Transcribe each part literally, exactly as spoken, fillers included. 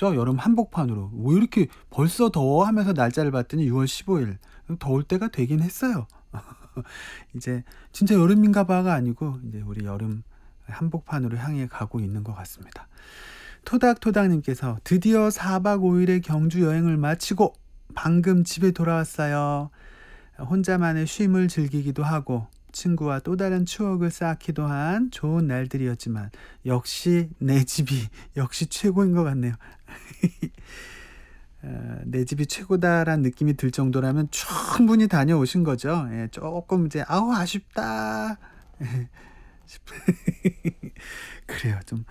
없죠? 여름 한복판으로. 왜 이렇게 벌써 더워 하면서 날짜를 봤더니 유월 십오일. 더울 때가 되긴 했어요. 이제 진짜 여름인가 봐가 아니고 이제 우리 여름 한복판으로 향해 가고 있는 것 같습니다. 토닥토닥님께서 드디어 사박 오일의 경주 여행을 마치고 방금 집에 돌아왔어요. 혼자만의 쉼을 즐기기도 하고 친구와 또 다른 추억을 쌓기도 한 좋은 날들이었지만 역시 내 집이 역시 최고인 것 같네요. 어, 내 집이 최고다라는 느낌이 들 정도라면 충분히 다녀오신 거죠. 예, 조금 이제 아우 아쉽다. 그래요. 좀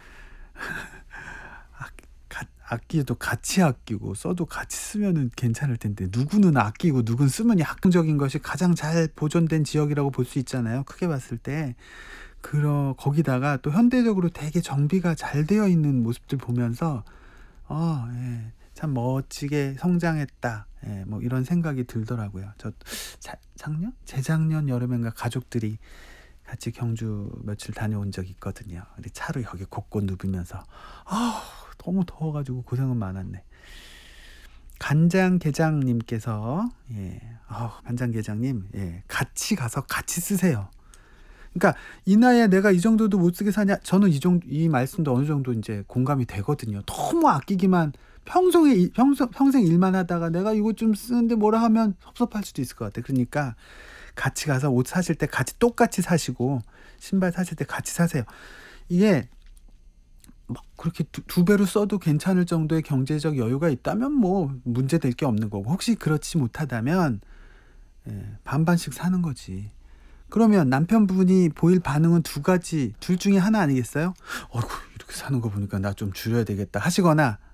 아, 아끼도 같이 아끼고 써도 같이 쓰면은 괜찮을 텐데 누구는 아끼고 누구는 쓰면 학문적인 것이 가장 잘 보존된 지역이라고 볼 수 있잖아요. 크게 봤을 때. 그러 거기다가 또 현대적으로 되게 정비가 잘 되어 있는 모습들 보면서 어, 예, 참 멋지게 성장했다. 예, 뭐 이런 생각이 들더라고요. 저 자, 작년? 재작년 여름엔가 가족들이 같이 경주 며칠 다녀온 적이 있거든요. 근데 차로 여기 곳곳 누비면서 아 너무 더워가지고 고생은 많았네. 간장게장님께서 예, 아 간장게장님 예, 같이 가서 같이 쓰세요. 그러니까 이 나이에 내가 이 정도도 못 쓰게 사냐? 저는 이 정도 이 말씀도 어느 정도 이제 공감이 되거든요. 너무 아끼기만 평생에 평생 평생 일만 하다가 내가 이거 좀 쓰는데 뭐라 하면 섭섭할 수도 있을 것 같아. 그러니까 같이 가서 옷 사실 때 같이 똑같이 사시고 신발 사실 때 같이 사세요. 이게 막 그렇게 두, 두 배로 써도 괜찮을 정도의 경제적 여유가 있다면 뭐 문제될 게 없는 거고 혹시 그렇지 못하다면 예, 반반씩 사는 거지. 그러면 남편분이 보일 반응은 두 가지 둘 중에 하나 아니겠어요? 어이구 이렇게 사는 거 보니까 나 좀 줄여야 되겠다 하시거나